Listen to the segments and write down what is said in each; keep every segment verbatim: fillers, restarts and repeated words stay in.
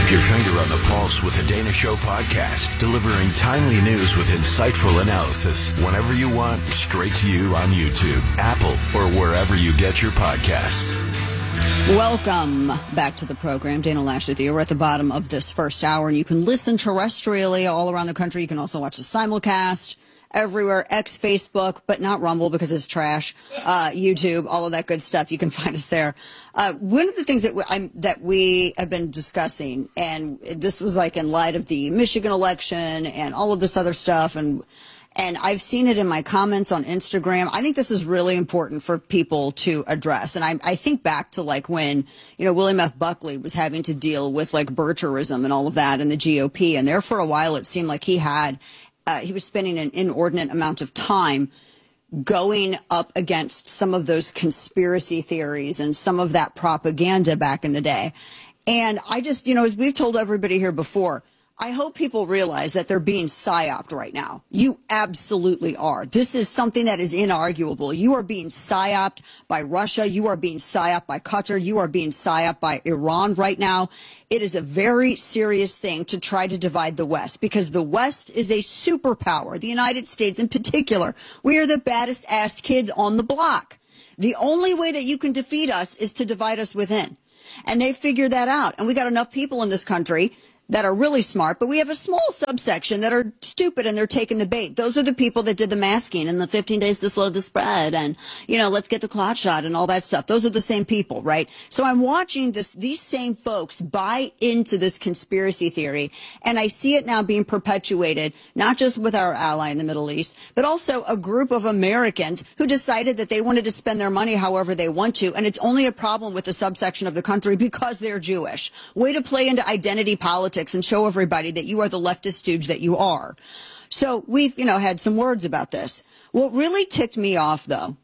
Keep your finger on the pulse with the Dana Show podcast, delivering timely news with insightful analysis whenever you want, straight to you on YouTube, Apple, or wherever you get your podcasts. Welcome back to the program. Dana Loesch with you. We're at the bottom of this first hour, and you can listen terrestrially all around the country. You can also watch the simulcast everywhere, X, Facebook, but not Rumble because it's trash, uh, YouTube, all of that good stuff. You can find us there. Uh, one of the things that we, I'm, that we have been discussing, and this was like in light of the Michigan election and all of this other stuff, and and I've seen it in my comments on Instagram. I think this is really important for people to address. And I, I think back to like when, you know, William F. Buckley was having to deal with like bircherism and all of that in the G O P. And there for a while, it seemed like he had Uh, he was spending an inordinate amount of time going up against some of those conspiracy theories and some of that propaganda back in the day. And I just, you know, as we've told everybody here before, I hope people realize that they're being psyoped right now. You absolutely are. This is something that is inarguable. You are being psyoped by Russia. You are being psyoped by Qatar. You are being psyoped by Iran right now. It is a very serious thing to try to divide the West because the West is a superpower, the United States in particular. We are the baddest assed kids on the block. The only way that you can defeat us is to divide us within. And they figured that out. And we got enough people in this country that are really smart, but we have a small subsection that are stupid and they're taking the bait. Those are the people that did the masking and the fifteen days to slow the spread and, you know, let's get the clot shot and all that stuff. Those are the same people, right? So I'm watching this, these same folks buy into this conspiracy theory, and I see it now being perpetuated, not just with our ally in the Middle East, but also a group of Americans who decided that they wanted to spend their money however they want to, and it's only a problem with the subsection of the country because they're Jewish. Way to play into identity politics and show everybody that you are the leftist stooge that you are. So we've, you know, had some words about this. What really ticked me off, though,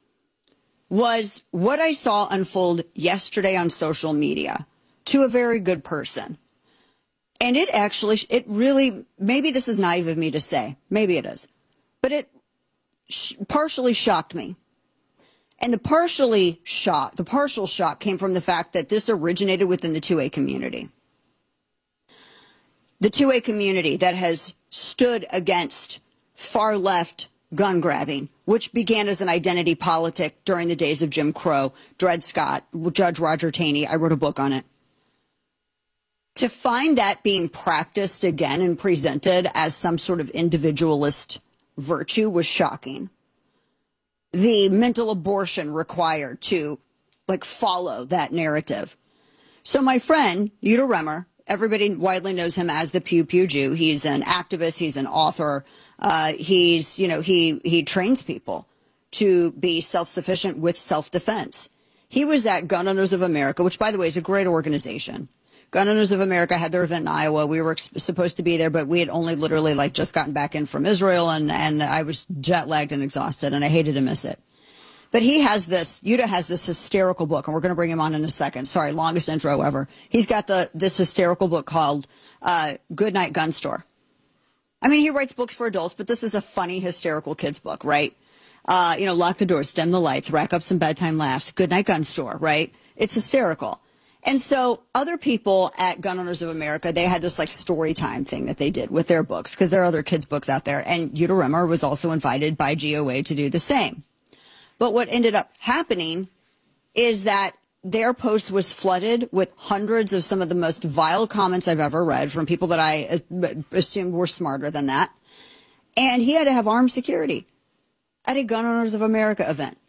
was what I saw unfold yesterday on social media to a very good person. And it actually, it really, maybe this is naive of me to say, maybe it is, but it sh- partially shocked me. And the partially shock, the partial shock came from the fact that this originated within the two A community. The two A community that has stood against far left gun grabbing, which began as an identity politic during the days of Jim Crow, Dred Scott, Judge Roger Taney. I wrote a book on it. To find that being practiced again and presented as some sort of individualist virtue was shocking. The mental abortion required to like follow that narrative. So my friend, Yuta Remmer, everybody widely knows him as the Pew Pew Jew. He's an activist. He's an author. Uh, he's, you know, he, he trains people to be self-sufficient with self-defense. He was at Gun Owners of America, which, by the way, is a great organization. Gun Owners of America had their event in Iowa. We were ex- supposed to be there, but we had only literally like just gotten back in from Israel, and, and I was jet lagged and exhausted, and I hated to miss it. But he has this, Yuta has this hysterical book, and we're going to bring him on in a second. Sorry, longest intro ever. He's got the this hysterical book called uh, Goodnight Gun Store. I mean, he writes books for adults, but this is a funny, hysterical kid's book, right? Uh, you know, lock the doors, dim the lights, rack up some bedtime laughs. Goodnight Gun Store, right? It's hysterical. And so other people at Gun Owners of America, they had this like story time thing that they did with their books because there are other kids' books out there. And Yuta Remmer was also invited by G O A to do the same. But what ended up happening is that their post was flooded with hundreds of some of the most vile comments I've ever read from people that I assumed were smarter than that. And he had to have armed security at a Gun Owners of America event.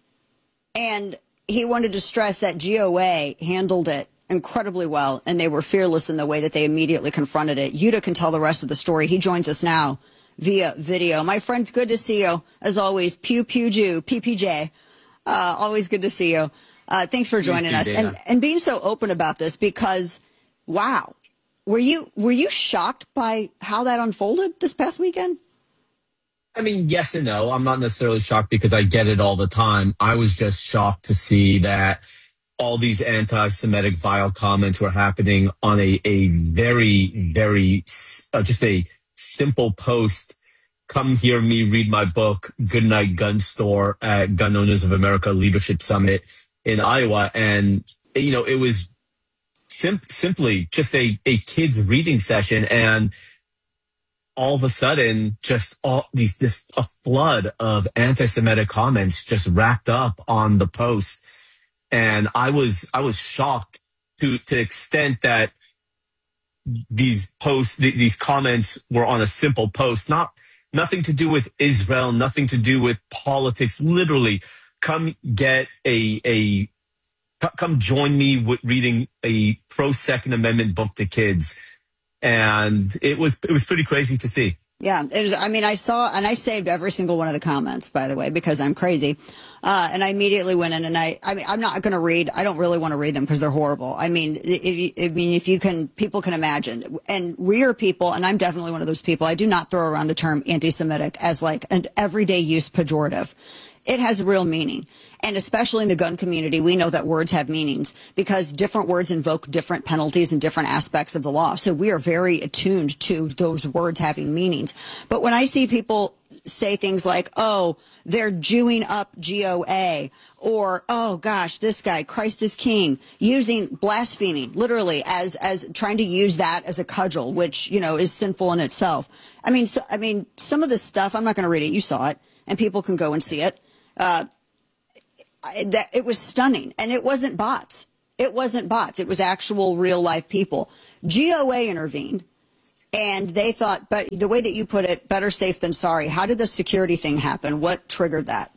And he wanted to stress that G O A handled it incredibly well, and they were fearless in the way that they immediately confronted it. Yuta can tell the rest of the story. He joins us now via video. My friends, good to see you. As always, Pew Pew Jew, P P J. Uh, always good to see you. Uh, thanks for joining us and, and being so open about this because, wow, were you were you shocked by how that unfolded this past weekend? I mean, yes and no. I'm not necessarily shocked because I get it all the time. I was just shocked to see that all these anti-Semitic vile comments were happening on a, a very, very, uh, just a simple post. Come hear me read my book, Goodnight Gun Store, at Gun Owners of America Leadership Summit in Iowa. And, you know, it was sim- simply just a, a kid's reading session. And all of a sudden, just all these, this, a flood of anti-Semitic comments just racked up on the post. And I was, I was shocked to, to the extent that these posts, th- these comments were on a simple post, not, nothing to do with Israel, nothing to do with politics. Literally, come get a, a, c- come join me with reading a pro Second Amendment book to kids. And it was, it was pretty crazy to see. Yeah, it was, I mean, I saw, and I saved every single one of the comments, by the way, because I'm crazy. Uh, and I immediately went in and I, I mean, I'm not going to read, I don't really want to read them because they're horrible. I mean, if you, I mean, if you can, people can imagine. And we are people, and I'm definitely one of those people, I do not throw around the term anti-Semitic as like an everyday use pejorative. It has real meaning. And especially in the gun community, we know that words have meanings because different words invoke different penalties and different aspects of the law. So we are very attuned to those words having meanings. But when I see people say things like, oh, they're Jewing up G O A, or, oh gosh, this guy, Christ is King, using blaspheming literally as, as trying to use that as a cudgel, which, you know, is sinful in itself. I mean, so, I mean, some of this stuff, I'm not going to read it. You saw it and people can go and see it. Uh, that it was stunning, and it wasn't bots. It wasn't bots. It was actual real life people. G O A intervened, and they thought, but the way that you put it, better safe than sorry. How did the security thing happen? What triggered that?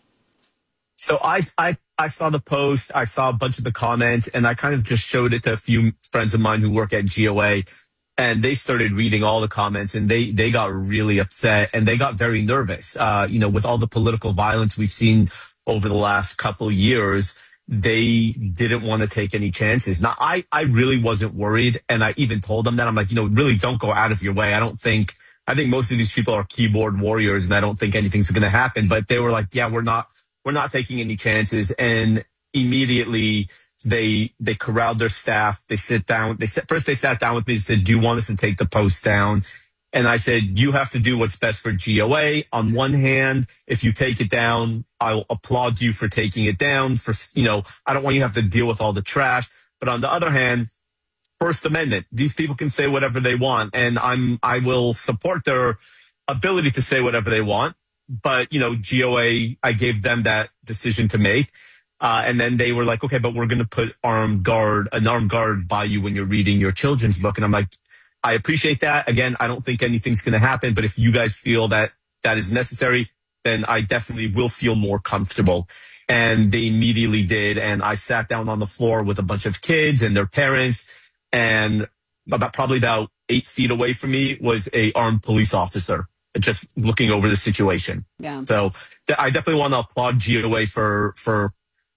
So I, I, I saw the post, I saw a bunch of the comments, and I kind of just showed it to a few friends of mine who work at G O A, and they started reading all the comments, and they, they got really upset, and they got very nervous. Uh, you know, with all the political violence we've seen over the last couple of years, they didn't want to take any chances. Now, I, I really wasn't worried, and I even told them that. I'm like, you know, really don't go out of your way. I don't think, I think most of these people are keyboard warriors, and I don't think anything's going to happen. But they were like, yeah, we're not, we're not taking any chances. And immediately they, they corralled their staff. They sit down. They said, first they sat down with me and said, do you want us to take the post down? And I said, you have to do what's best for G O A. On one hand, if you take it down, I'll applaud you for taking it down. For, you know, I don't want you to have to deal with all the trash. But on the other hand, First Amendment, these people can say whatever they want. And I'm, I will support their ability to say whatever they want. But, you know, G O A, I gave them that decision to make. Uh, and then they were like, okay, but we're going to put armed guard, an armed guard by you when you're reading your children's book. And I'm like, I appreciate that. Again, I don't think anything's going to happen, but if you guys feel that that is necessary, then I definitely will feel more comfortable. And they immediately did. And I sat down on the floor with a bunch of kids and their parents, and about probably about eight feet away from me was a armed police officer just looking over the situation. Yeah. So th- I definitely want to applaud G O A for, for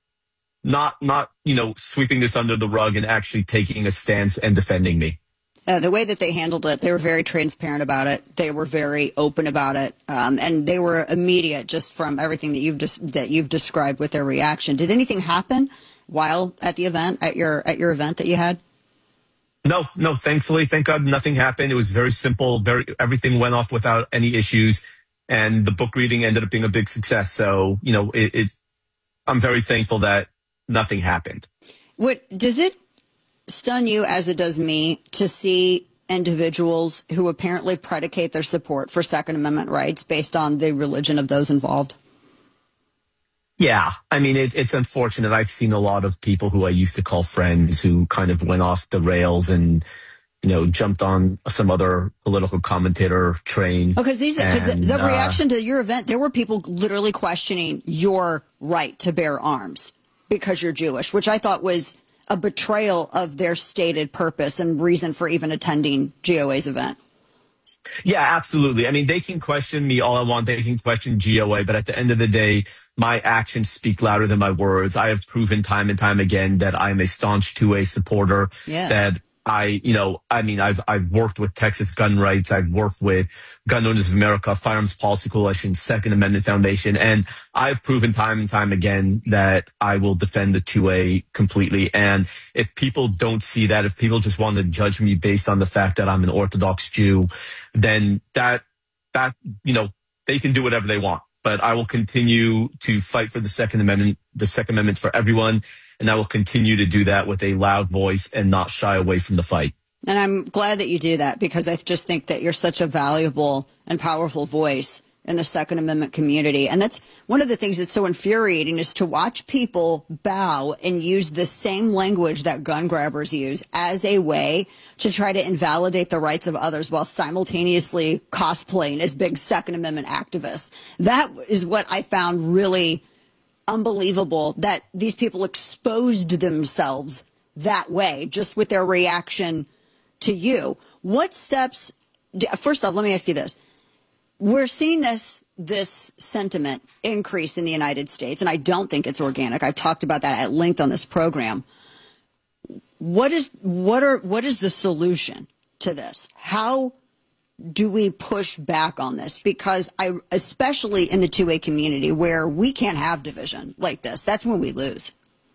not, not, you know, sweeping this under the rug and actually taking a stance and defending me. Uh, the way that they handled it, they were very transparent about it. They were very open about it, um, and they were immediate just from everything that you've just that you've described with their reaction. Did anything happen while at the event at your at your event that you had? No, no. Thankfully, thank God, nothing happened. It was very simple. Very everything went off without any issues, and the book reading ended up being a big success. So, you know, it, it I'm very thankful that nothing happened. What does it stun you, as it does me, to see individuals who apparently predicate their support for Second Amendment rights based on the religion of those involved? Yeah, I mean, it, it's unfortunate. I've seen a lot of people who I used to call friends who kind of went off the rails and, you know, jumped on some other political commentator train. Because these, because the, the uh, reaction to your event, there were people literally questioning your right to bear arms because you're Jewish, which I thought was a betrayal of their stated purpose and reason for even attending G O A's event. Yeah, absolutely. I mean, they can question me all I want. They can question G O A, but at the end of the day, my actions speak louder than my words. I have proven time and time again that I'm a staunch two A supporter. Yes. That I, you know, I mean, I've I've worked with Texas Gun Rights. I've worked with Gun Owners of America, Firearms Policy Coalition, Second Amendment Foundation, and I've proven time and time again that I will defend the two A completely. And if people don't see that, if people just want to judge me based on the fact that I'm an Orthodox Jew, then that that you know they can do whatever they want. but I will continue to fight for the Second Amendment. The Second Amendment for everyone, and I will continue to do that with a loud voice and not shy away from the fight. And I'm glad that you do that, because I just think that you're such a valuable and powerful voice in the Second Amendment community. And that's one of the things that's so infuriating, is to watch people bow and use the same language that gun grabbers use as a way to try to invalidate the rights of others while simultaneously cosplaying as big Second Amendment activists. That is what I found really unbelievable, that these people exposed themselves that way just with their reaction to you. What steps, first off, let me ask you this. We're seeing this this sentiment increase in the United States, and I don't think it's organic. I've talked about that at length on this program. What is what are what is the solution to this? How do we push back on this? Because I, especially in the two-way community where we can't have division like this, that's when we lose.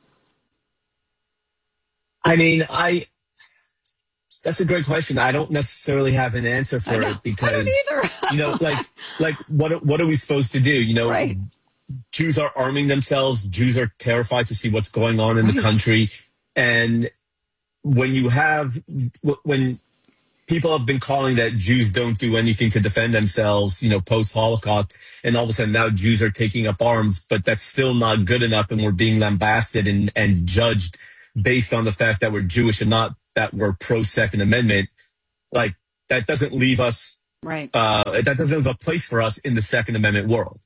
I mean, I. That's a great question. I don't necessarily have an answer for it, because, you know, like, like what, what are we supposed to do? You know, right. Jews are arming themselves. Jews are terrified to see what's going on in right. the country. And when you have, when people have been calling that Jews don't do anything to defend themselves, you know, post-Holocaust, and all of a sudden now Jews are taking up arms, but that's still not good enough. And we're being lambasted and, and judged based on the fact that we're Jewish and not that we're pro-Second Amendment. Like, that doesn't leave us, right. Uh, that doesn't have a place for us in the Second Amendment world.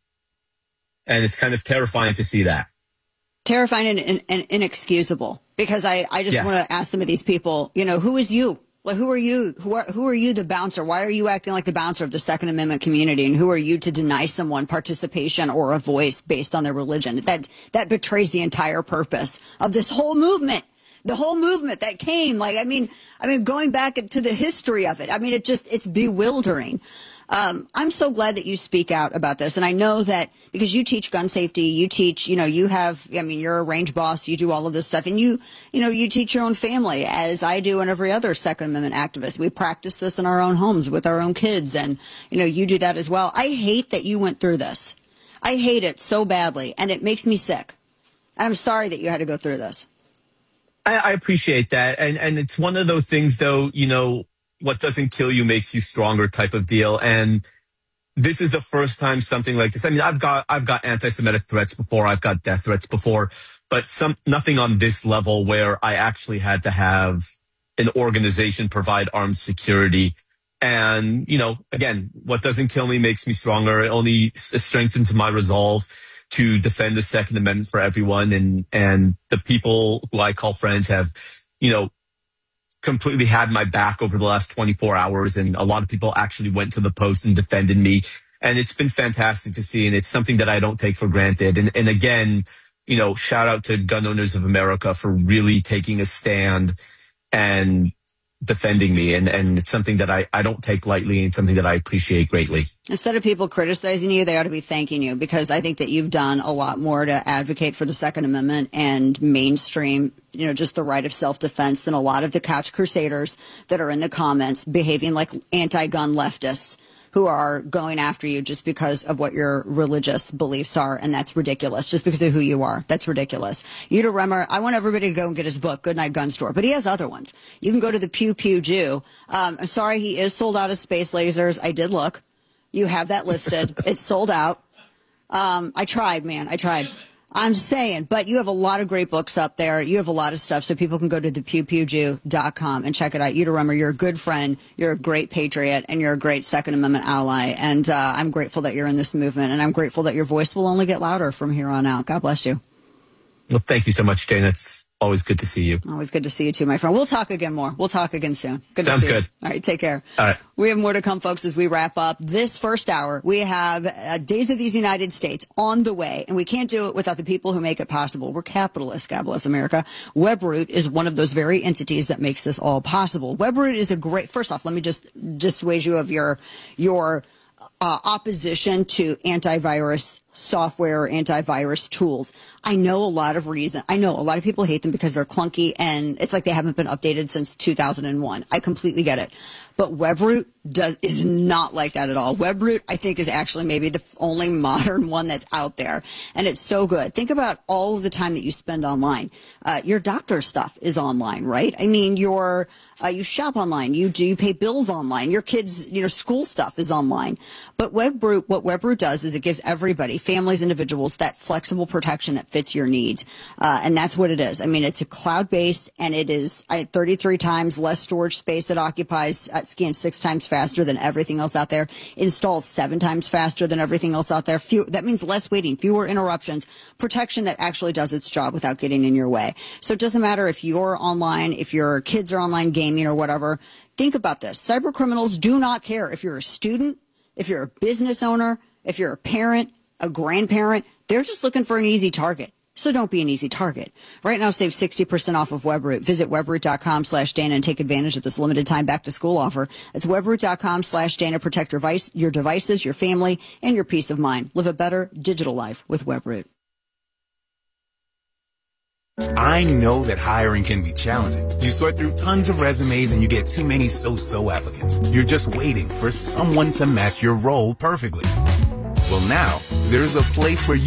And it's kind of terrifying to see that. Terrifying and, and, and inexcusable, because I, I just yes. want to ask some of these people, you know, who is you? Like, who are you? Who are, who are you, the bouncer? Why are you acting like the bouncer of the Second Amendment community? And who are you to deny someone participation or a voice based on their religion? That, that betrays the entire purpose of this whole movement. The whole movement that came, like, I mean, I mean, going back to the history of it, I mean, it just, it's bewildering. Um, I'm so glad that you speak out about this. And I know that because you teach gun safety, you teach, you know, you have, I mean, you're a range boss, you do all of this stuff, and you, you know, you teach your own family, as I do and every other Second Amendment activist. We practice this in our own homes with our own kids. And, you know, you do that as well. I hate that you went through this. I hate it so badly, and it makes me sick. And I'm sorry that you had to go through this. I, I appreciate that. And, and it's one of those things, though, you know, what doesn't kill you makes you stronger type of deal. And this is the first time something like this. I mean, I've got, I've got anti-Semitic threats before. I've got death threats before, but some, nothing on this level where I actually had to have an organization provide armed security. And, you know, again, what doesn't kill me makes me stronger. It only strengthens my resolve to defend the Second Amendment for everyone. And, and the people who I call friends have, you know, completely had my back over the last twenty-four hours. And a lot of people actually went to the Post and defended me. And it's been fantastic to see. And it's something that I don't take for granted. And, and again, you know, shout out to Gun Owners of America for really taking a stand and defending me. And, and it's something that I, I don't take lightly, and something that I appreciate greatly. Instead of people criticizing you, they ought to be thanking you, because I think that you've done a lot more to advocate for the Second Amendment and mainstream, you know, just the right of self-defense than a lot of the couch crusaders that are in the comments behaving like anti-gun leftists who are going after you just because of what your religious beliefs are. And that's ridiculous. Just because of who you are. That's ridiculous. Yuta Remmer, I want everybody to go and get his book, Goodnight Gun Store, but he has other ones. You can go to the Pew Pew Jew. Um, I'm sorry, he is sold out of space lasers. I did look. You have that listed. It's sold out. Um, I tried, man. I tried. I'm just saying, but you have a lot of great books up there. You have a lot of stuff, so people can go to the pew pew jew dot com and check it out. Yuta Remmer, you're a good friend, you're a great patriot, and you're a great Second Amendment ally. And uh, I'm grateful that you're in this movement, and I'm grateful that your voice will only get louder from here on out. God bless you. Well, thank you so much, Jane. It's always good to see you. Always good to see you too, my friend. We'll talk again more. We'll talk again soon. Good Sounds to see good. You. All right, take care. All right. We have more to come, folks, as we wrap up this first hour. We have uh, Days of these United States on the way, and we can't do it without the people who make it possible. We're capitalists, God bless America. Webroot is one of those very entities that makes this all possible. Webroot is a great, first off, let me just dissuade you of your, your, uh, opposition to antivirus software or antivirus tools. I know a lot of reason. I know a lot of people hate them because they're clunky and it's like they haven't been updated since two thousand one. I completely get it. But WebRoot does is not like that at all. WebRoot, I think, is actually maybe the only modern one that's out there. And it's so good. Think about all of the time that you spend online. Uh, your doctor stuff is online, right? I mean, your uh, you shop online. You do you pay bills online. Your kids, you know, school stuff is online. But WebRoot, what WebRoot does is it gives everybody, families, individuals, that flexible protection that fits your needs. Uh, and that's what it is. I mean, it's a cloud-based, and it is uh, thirty-three times less storage space it occupies, uh, scans six times faster than everything else out there, installs seven times faster than everything else out there. Few, that means less waiting, fewer interruptions, protection that actually does its job without getting in your way. So it doesn't matter if you're online, if your kids are online gaming or whatever. Think about this. Cyber criminals do not care if you're a student, if you're a business owner, if you're a parent, a grandparent. They're just looking for an easy target. So don't be an easy target. Right now, save sixty percent off of WebRoot. Visit webroot.com slash Dana and take advantage of this limited time back to school offer. It's webroot.com slash Dana. Protect your, vice, your devices, your family, and your peace of mind. Live a better digital life with WebRoot. I know that hiring can be challenging. You sort through tons of resumes and you get too many so-so applicants. You're just waiting for someone to match your role perfectly. Well, now there's a place where you